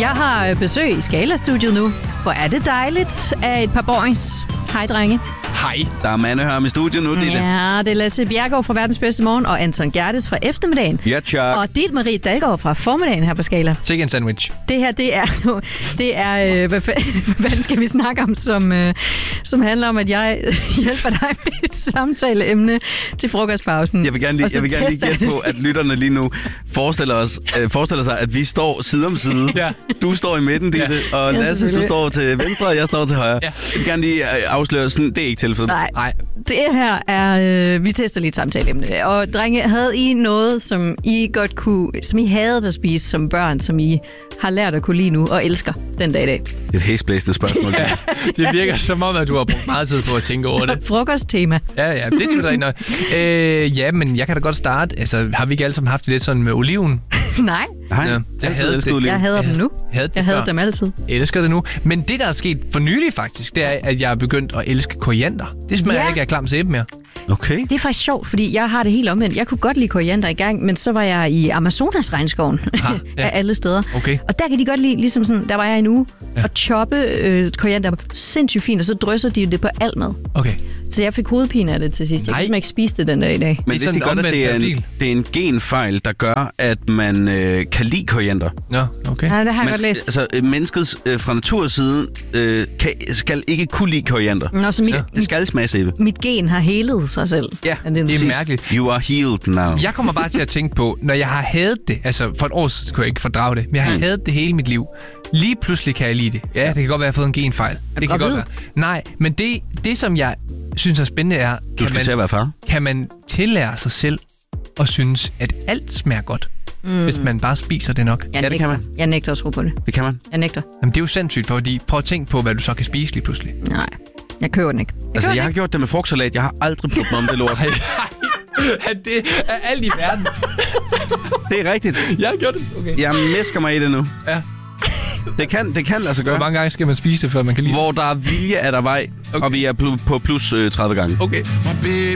Jeg har besøg i Skala-studiet nu. Hvor er det dejligt af et par boys. Hej, drenge. Hej. Der er Mandehørm i studiet nu, Ditte. Ja, det er Lasse Bjergård fra Verdens Bedste Morgen, og Anton Gerdes fra eftermiddagen. Ja, Chuck. Og Ditte Marie Dalgaard fra formiddagen her på Skala. Chicken sandwich. Det her, det er hvad skal vi snakke om, som handler om, at jeg hjælper dig med et samtaleemne til frokostpausen. Jeg vil gerne lige gætte på, at lytterne lige nu forestiller sig, at vi står side om side. Ja. Du står i midten, Ditte, og Lasse, du står til venstre, og jeg står til højre. Ja. Jeg vil gerne lige afsløre, sådan, det er ikke tilfældet. Nej. Det her er... vi tester lige et samtaleemne. Og drenge, havde I noget, som I godt kunne... Som I havde at spise som børn, som I har lært at kunne lide nu og elsker den dag i dag? Et hæsblæsende spørgsmål. Ja, det virker som om, at du har brugt meget tid på at tænke over det. Frokosttema. Ja, det tror jeg nok. Ja, men jeg kan da godt starte. Altså, har vi ikke alle sammen haft det lidt sådan med oliven? Nej. Ja, jeg hader dem nu. Jeg hader dem altid. Jeg elsker det nu. Men det, der er sket for nylig faktisk, det er, at jeg er begyndt at elske koriander. Det smager ikke af klam sæbe mere. Okay. Det er faktisk sjovt, fordi jeg har det helt omvendt. Jeg kunne godt lide koriander i gang, men så var jeg i Amazonas-regnskoven af alle steder. Okay. Og der kan de godt lide, ligesom sådan, der var jeg en uge, og choppe koriander sindssygt fint, og så drysser de det på alt mad. Okay. Så jeg fik hovedpine af det til sidst. Jeg kunne ikke spise det den dag i dag. Men hvis det godt, at det er en genfejl, der gør, at man kan lide koriander. Nå, okay. Nej, det har jeg godt læst. Altså, mennesket fra natursiden skal ikke kunne lide koriander. Nå, så det skal smage sæbe. Mit gen har helet sig selv. Ja, det er mærkeligt. You are healed now. Jeg kommer bare til at tænke på, når jeg har hadet det, altså for et år siden kunne jeg ikke fordrage det, men jeg har hadet det hele mit liv. Lige pludselig kan jeg lide det. Ja, det kan godt være, at jeg har fået en genfejl. Det kan godt være. Nej, men det som jeg synes er spændende er... Du skal til at være far. Kan man tillære sig selv og synes, at alt smager godt, hvis man bare spiser det nok? Det kan man. Jeg nægter at tro på det. Det kan man. Jeg nægter. Jamen, det er jo sindssygt, fordi prøv at tænke på, hvad du så kan spise lige pludselig. Nej, jeg køber den ikke. Jeg har gjort det med frugtsalat. Jeg har aldrig brugt mig om det lort. Det er alt i verden. Det er rigtigt. Jeg har gjort det. Okay. Jeg mæsker mig i det nu. Ja. Det kan lade sig gøre. Hvor mange gange skal man spise det, før man kan lide det? Hvor der er vilje, er der vej, og vi er på plus 30 gange. Okay.